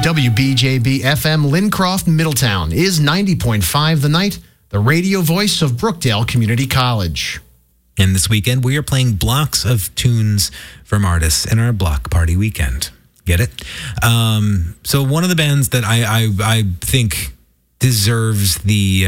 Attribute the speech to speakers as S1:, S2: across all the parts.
S1: WBJB FM Lincroft, Middletown is 90.5 The Night, the radio voice of Brookdale Community College.
S2: And this weekend, we are playing blocks of tunes from artists in our block party weekend. Get it? So one of the bands that I think deserves the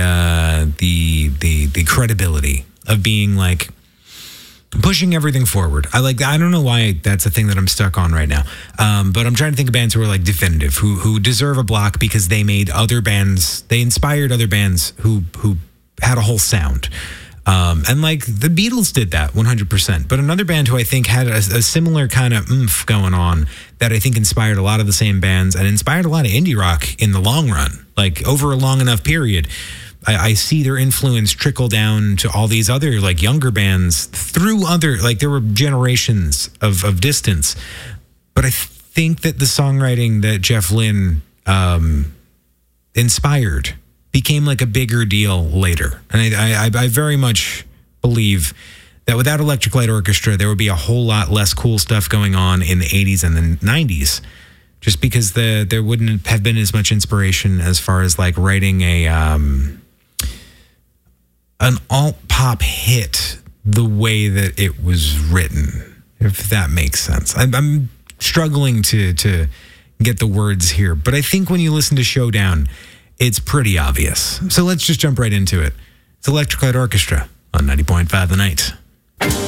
S2: credibility of being like pushing everything forward. I don't know why that's a thing that I'm stuck on right now. But I'm trying to think of bands who are like definitive, who deserve a block because they made other bands, they inspired other bands who had a whole sound. And like the Beatles did that 100%. But another band who I think had a similar kind of oomph going on that I think inspired a lot of the same bands and inspired a lot of indie rock in the long run, like over a long enough period. I see their influence trickle down to all these other like younger bands through other, like there were generations of distance. But I think that the songwriting that Jeff Lynne inspired became like a bigger deal later. And I very much believe that without Electric Light Orchestra, there would be a whole lot less cool stuff going on in the 80s and the 90s. Just because there wouldn't have been as much inspiration as far as like writing an alt-pop hit the way that it was written, if that makes sense. I'm struggling to get the words here, but I think when you listen to Showdown, it's pretty obvious. So let's just jump right into it. It's Electric Light Orchestra on 90.5 The Night.